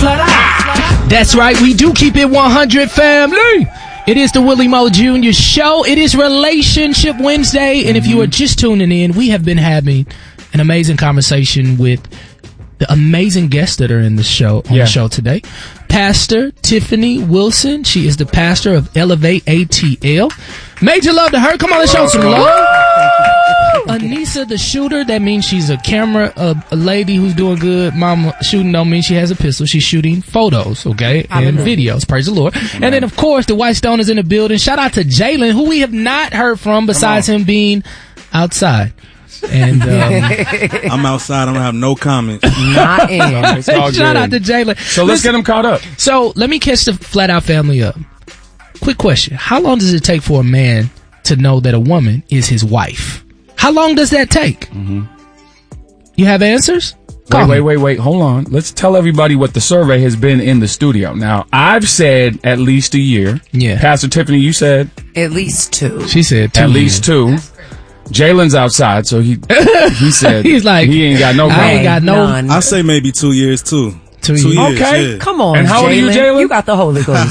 That's right, we do keep it 100, family. It is the Willie Mo Jr. Show. It is Relationship Wednesday, and if you are just tuning in, we have been having an amazing conversation with the amazing guests that are in the show the show today. Pastor Tiffany Wilson. She is the pastor of Elevate ATL. Major love to her. Come on, let's show some love. Anissa the shooter. That means she's a camera, a lady who's doing good. Mama shooting don't mean she has a pistol. She's shooting photos, okay, and videos. Praise the Lord. And then, of course, the White Stone is in the building. Shout out to Jalen, who we have not heard from besides him being outside. And I'm outside. I don't have no comment. Not in. It's all good. Shout out to Jalen. So let's get him caught up. So let me catch the Flat Out family up. Quick question: how long does it take for a man to know that a woman is his wife? How long does that take? You have answers? Wait. Hold on. Let's tell everybody what the survey has been in the studio. Now, I've said at least a year. Yeah. Pastor Tiffany, you said? At least 2. She said 2 At least 2. Jalen's outside, so he said he's like, he ain't got no I ain't got no. None. I say maybe 2 years too. 2 years. Okay. Yeah. Come on, And how old are you, Jalen? You got the Holy Ghost.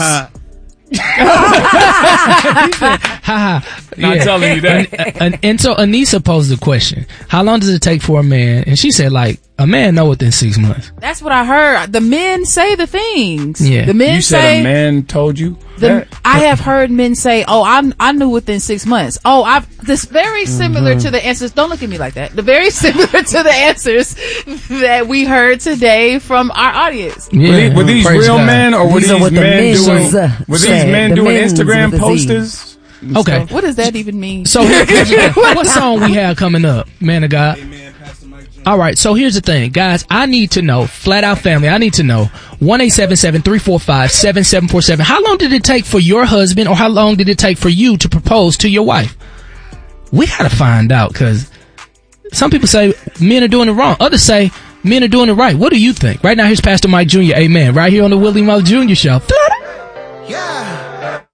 Not telling you that. And so Anissa posed the question: how long does it take for a man? And she said, like, a man know within 6 months. That's what I heard. The men say the things. Yeah. The men You said say. a man told you? I have heard men say, "Oh, I knew within 6 months." Oh, this very similar to the answers. Don't look at me like that. The very similar to the answers that we heard today from our audience. Yeah. Were these Praise real God. men, or were These are these what the men men doing? said. Were these The men doing men's Instagram with a Z. posters? Okay. What does that even mean? So what song we have coming up, man of God? All right, so here's the thing, guys. I need to know, Flat Out family, I need to know, 1-877-345-7747. How long did it take for your husband, or how long did it take for you to propose to your wife? We gotta find out, because some people say men are doing it wrong. Others say men are doing it right. What do you think? Right now, here's Pastor Mike Jr. Amen. Right here on the Willie Mo Jr. Show. Yeah.